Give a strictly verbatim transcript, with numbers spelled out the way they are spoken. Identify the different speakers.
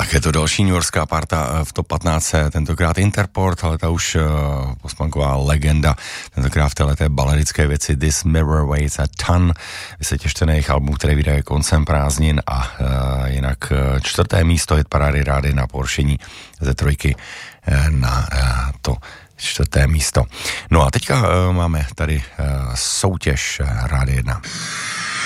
Speaker 1: Tak je to další newyorská parta v top patnáct, tentokrát Interport, ale ta už uh, postpunková legenda, tentokrát v téhleté baladické věci This Mirror Weighs a Ton. Vy se těšte na jejich album, který vydaje koncem prázdnin a uh, jinak uh, čtvrté místo hitparády rády na poršení ze trojky uh, na uh, to čtvrté místo. No a teďka uh, máme tady uh, soutěž uh, Rády jedna.